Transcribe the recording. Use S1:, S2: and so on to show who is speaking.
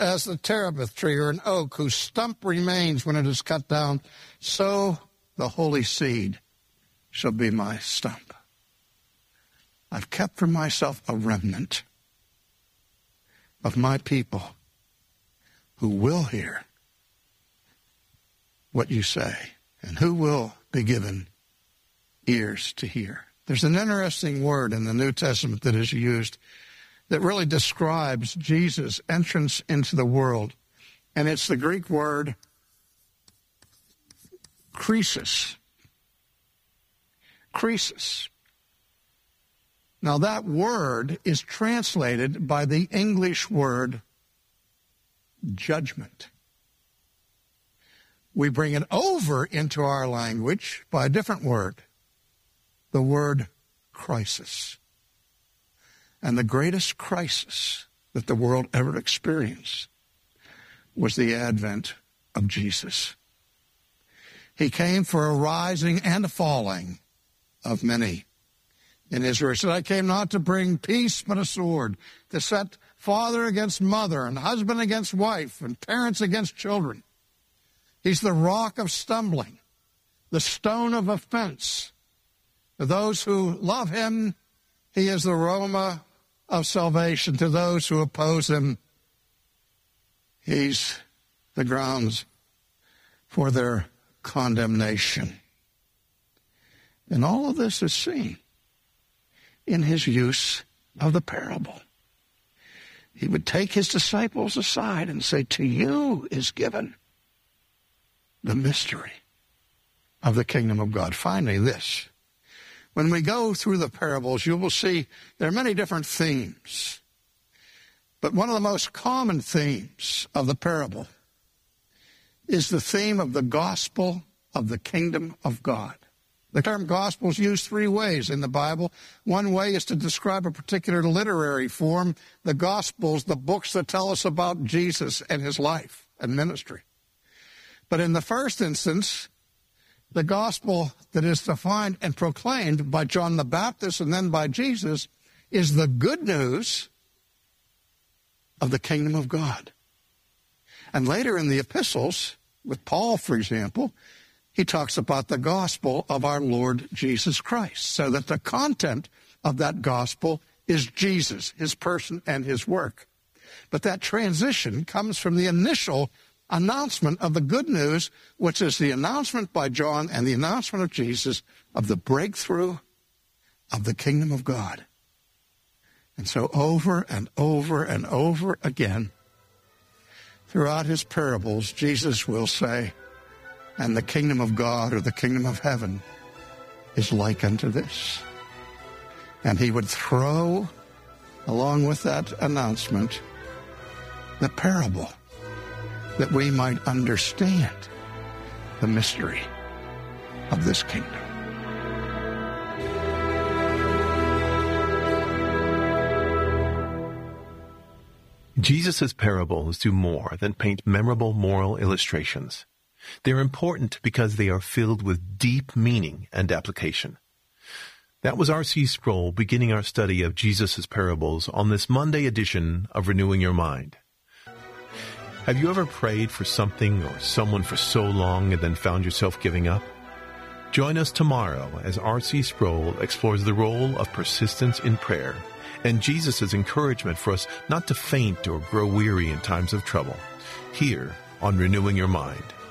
S1: as the terebinth tree or an oak whose stump remains when it is cut down, so the holy seed shall be my stump. I've kept for myself a remnant of my people who will hear what you say and who will be given ears to hear. There's an interesting word in the New Testament that is used that really describes Jesus' entrance into the world, and it's the Greek word krisis. Krisis. Now that word is translated by the English word judgment. We bring it over into our language by a different word, the word crisis. And the greatest crisis that the world ever experienced was the advent of Jesus. He came for a rising and a falling of many in Israel. He said, I came not to bring peace but a sword, to set father against mother and husband against wife and parents against children. He's the rock of stumbling, the stone of offense. To those who love him, he is the aroma of salvation. To those who oppose him, he's the grounds for their condemnation. And all of this is seen in his use of the parable. He would take his disciples aside and say, to you is given the mystery of the kingdom of God. Finally, this. When we go through the parables, you will see there are many different themes. But one of the most common themes of the parable is the theme of the gospel of the kingdom of God. The term gospel is used three ways in the Bible. One way is to describe a particular literary form, the Gospels, the books that tell us about Jesus and his life and ministry. But in the first instance, the gospel that is defined and proclaimed by John the Baptist and then by Jesus is the good news of the kingdom of God. And later in the epistles, with Paul, for example, he talks about the gospel of our Lord Jesus Christ, so that the content of that gospel is Jesus, his person and his work. But that transition comes from the initial announcement of the good news, which is the announcement by John and the announcement of Jesus of the breakthrough of the kingdom of God. And so over and over and over again, throughout his parables, Jesus will say, and the kingdom of God or the kingdom of heaven is like unto this. And he would throw, along with that announcement, the parable that we might understand the mystery of this kingdom.
S2: Jesus' parables do more than paint memorable moral illustrations. They're important because they are filled with deep meaning and application. That was R.C. Sproul beginning our study of Jesus' parables on this Monday edition of Renewing Your Mind. Have you ever prayed for something or someone for so long and then found yourself giving up? Join us tomorrow as R.C. Sproul explores the role of persistence in prayer and Jesus' encouragement for us not to faint or grow weary in times of trouble, here on Renewing Your Mind.